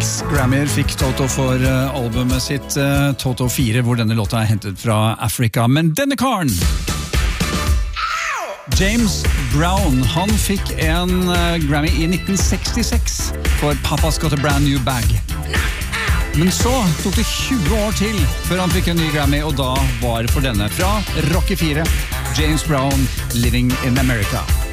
6 Grammyer fikk Toto for albumet sitt Toto 4, hvor denne låta hentet fra Afrika. Men denne karen, James Brown, han fikk en Grammy i 1966 for Papa's Got a Brand New Bag. Men så tok det 20 år til før han fikk en ny Grammy, og da var det for denne fra Rocky 4, James Brown, Living in America.